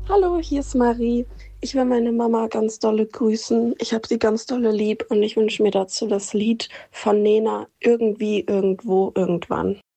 Hallo, hier ist Marie. Ich will meine Mama ganz dolle grüßen. Ich habe sie ganz dolle lieb und ich wünsche mir dazu das Lied von Nena Irgendwie, Irgendwo, Irgendwann.